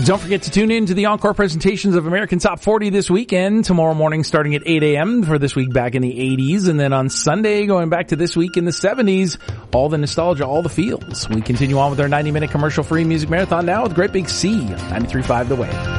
Don't forget to tune in to the encore presentations of American Top 40 this weekend. Tomorrow morning starting at 8 a.m. for This Week Back in the 80s. And then on Sunday going back to This Week in the 70s. All the nostalgia, all the feels. We continue on with our 90-minute commercial-free music marathon now with Great Big Sea, 93.5 The Way.